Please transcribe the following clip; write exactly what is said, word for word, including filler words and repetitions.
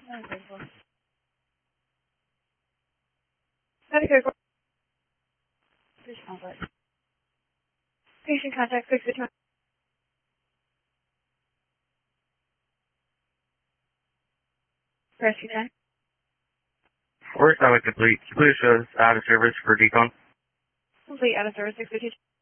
Medicare patient contact. Patient contact six two. Press ten. Work, I would complete. Complete shows out of service for decon. Complete out of service six two.